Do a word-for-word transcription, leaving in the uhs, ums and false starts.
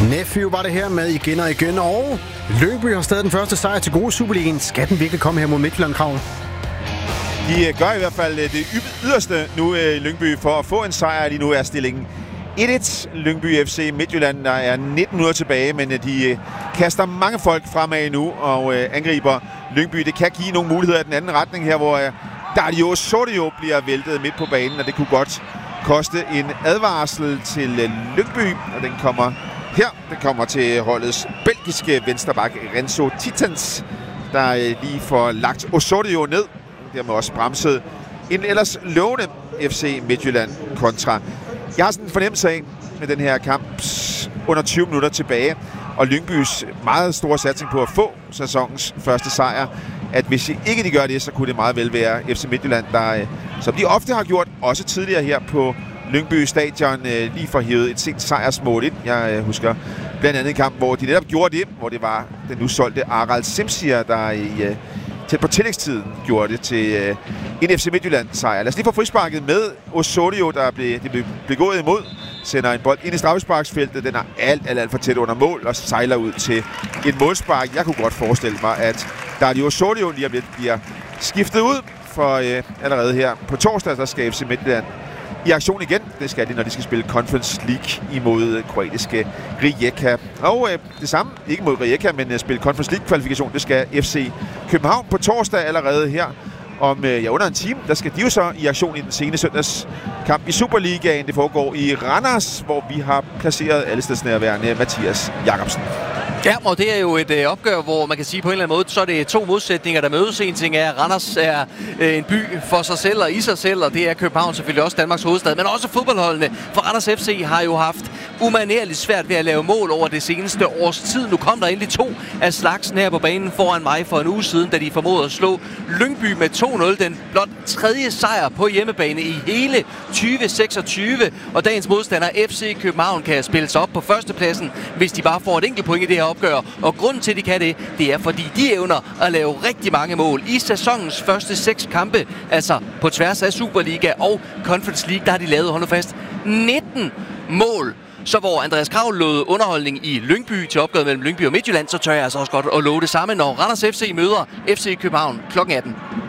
Nephew var det her med igen og igen, og Lyngby har stadig den første sejr til gode Superligaen. Skal den virkelig komme her mod Midtjylland, Krav? De gør i hvert fald det yderste nu i Lyngby for at få en sejr. Lige nu er stillingen et et. Lyngby F C Midtjylland, der er nitten minutter tilbage, men de kaster mange folk fremad nu og angriber Lyngby. Det kan give nogle muligheder i den anden retning her, hvor Dario Sordio bliver væltet midt på banen, og det kunne godt koste en advarsel til Lyngby, og den kommer her. Den kommer til holdets belgiske venstreback Renzo Titans, der lige får lagt Osorio ned. Dermed også bremset en ellers lovende F C Midtjylland kontra. Jeg har sådan en fornemmelse af med den her kamp under tyve minutter tilbage, og Lyngbys meget store satsning på at få sæsonens første sejr, at hvis ikke de gør det, så kunne det meget vel være F C Midtjylland, der, som de ofte har gjort, også tidligere her på Lyngby Stadion, lige får hævet et sent sejrsmål ind. Jeg husker blandt andet en kamp, hvor de netop gjorde det, hvor det var den nu solgte Aral Simsier, der i tæt på tillægstiden gjorde det til en F C Midtjylland sejr. Lad os lige få frisparket med Osorio, der blev, det blev begået imod. Sender en bold ind i straffesparksfeltet. Den er alt, alt, alt for tæt under mål og sejler ud til et målspark. Jeg kunne godt forestille mig, at Dario Osorio lige om lidt bliver skiftet ud, for øh, allerede her på torsdag, der skal F C Midtjylland i aktion igen. Det skal de, når de skal spille Conference League imod kroatiske Rijeka. Og øh, det samme, ikke mod Rijeka, men at spille Conference League-kvalifikation, det skal F C København på torsdag allerede her. Om øh, ja, under en time, der skal de jo så i aktion i den sene søndagskamp i Superligaen. Det foregår i Randers, hvor vi har placeret allestedsnærværende Mathias Jakobsen. Ja, og det er jo et øh, opgør, hvor man kan sige på en eller anden måde, så er det to modsætninger, der mødes. En ting er, at Randers er øh, en by for sig selv og i sig selv, og det er København selvfølgelig også Danmarks hovedstad, men også fodboldholdene. For Randers F C har jo haft umanerligt svært ved at lave mål over det seneste års tid. Nu kom der endelig to af slagsen her på banen foran mig for en uge siden, da de formåede at slå Lyngby med to nul. Den blot tredje sejr på hjemmebane i hele tyve seksogtyve, og dagens modstander F C København kan spille sig op på førstepladsen, hvis de bare får et enkelt point i det her opgør. Og grunden til, at de kan det, det er, fordi de evner at lave rigtig mange mål i sæsonens første seks kampe, altså på tværs af Superliga og Conference League, der har de lavet, hold nu fast, nitten mål. Så hvor Andreas Krav lod underholdning i Lyngby til opgøret mellem Lyngby og Midtjylland, så tør jeg altså også godt at love det samme, når Randers F C møder F C København klokken atten.